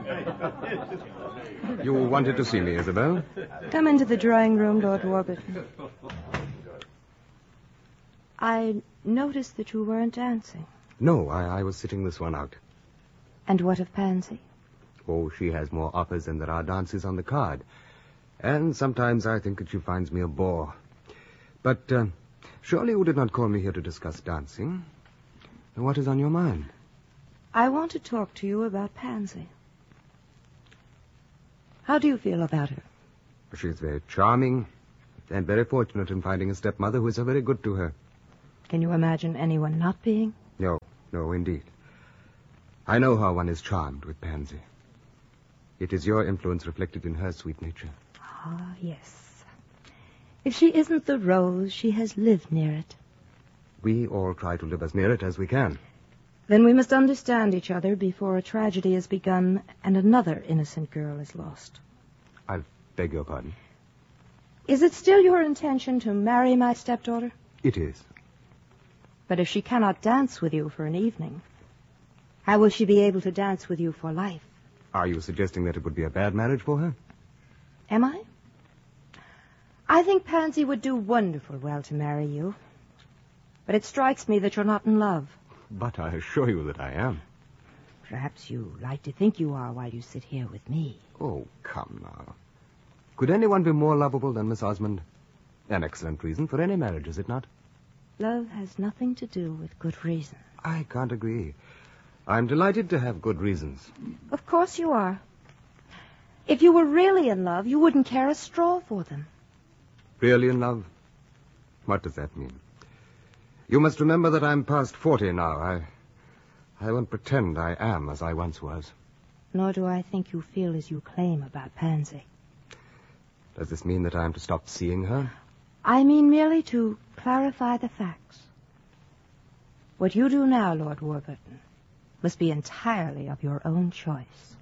You wanted to see me, Isabel? Come into the drawing room, Lord Warburton. I noticed that you weren't dancing. No, I was sitting this one out. And what of Pansy? Oh, she has more offers than there are dances on the card. And sometimes I think that she finds me a bore. But surely you did not call me here to discuss dancing. What is on your mind? I want to talk to you about Pansy. How do you feel about her? She is very charming and very fortunate in finding a stepmother who is very good to her. Can you imagine anyone not being? No, indeed. I know how one is charmed with Pansy. It is your influence reflected in her sweet nature. Ah, yes. If she isn't the rose, she has lived near it. We all try to live as near it as we can. Then we must understand each other before a tragedy is begun and another innocent girl is lost. I beg your pardon. Is it still your intention to marry my stepdaughter? It is. But if she cannot dance with you for an evening, how will she be able to dance with you for life? Are you suggesting that it would be a bad marriage for her? Am I? I think Pansy would do wonderful well to marry you. But it strikes me that you're not in love. But I assure you that I am. Perhaps you like to think you are while you sit here with me. Oh, come now. Could anyone be more lovable than Miss Osmond? An excellent reason for any marriage, is it not? Love has nothing to do with good reason. I can't agree. I'm delighted to have good reasons. Of course you are. If you were really in love, you wouldn't care a straw for them. Really in love? What does that mean? You must remember that I'm past 40 now. I won't pretend I am as I once was. Nor do I think you feel as you claim about Pansy. Does this mean that I'm to stop seeing her? I mean merely to clarify the facts. What you do now, Lord Warburton, must be entirely of your own choice.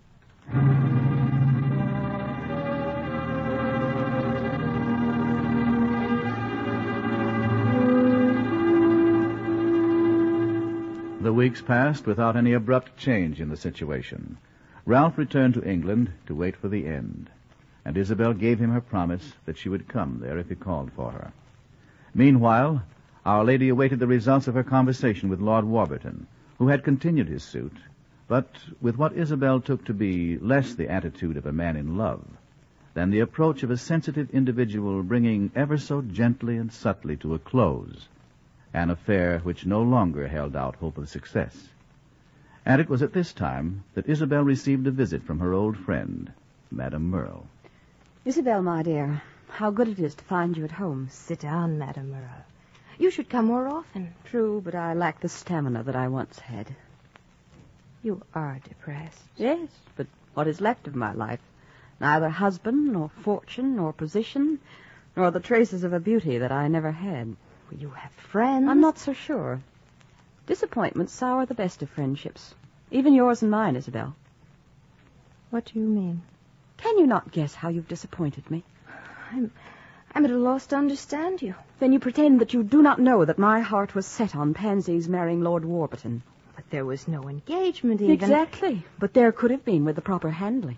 The weeks passed without any abrupt change in the situation. Ralph returned to England to wait for the end, and Isabel gave him her promise that she would come there if he called for her. Meanwhile, Our Lady awaited the results of her conversation with Lord Warburton, who had continued his suit, but with what Isabel took to be less the attitude of a man in love than the approach of a sensitive individual bringing ever so gently and subtly to a close an affair which no longer held out hope of success. And it was at this time that Isabel received a visit from her old friend, Madame Merle. Isabel, my dear, how good it is to find you at home. Sit down, Madame Merle. You should come more often. True, but I lack the stamina that I once had. You are depressed. Yes, but what is left of my life? Neither husband, nor fortune, nor position, nor the traces of a beauty that I never had. You have friends. I'm not so sure. Disappointments sour the best of friendships. Even yours and mine, Isabel. What do you mean? Can you not guess how you've disappointed me? I'm at a loss to understand you. Then you pretend that you do not know that my heart was set on Pansy's marrying Lord Warburton. But there was no engagement even. Exactly. But there could have been with the proper handling.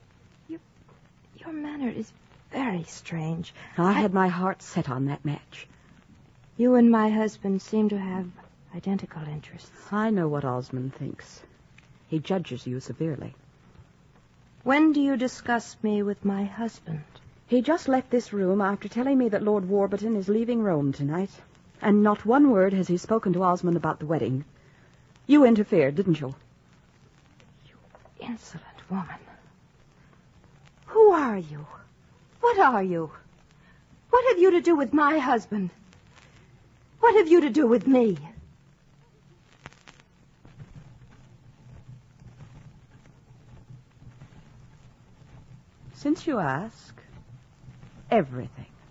Your manner is very strange. I had my heart set on that match. You and my husband seem to have identical interests. I know what Osmond thinks. He judges you severely. When do you discuss me with my husband? He just left this room after telling me that Lord Warburton is leaving Rome tonight. And not one word has he spoken to Osmond about the wedding. You interfered, didn't you? You insolent woman. Who are you? What are you? What have you to do with my husband? What have you to do with me? Since you ask, everything.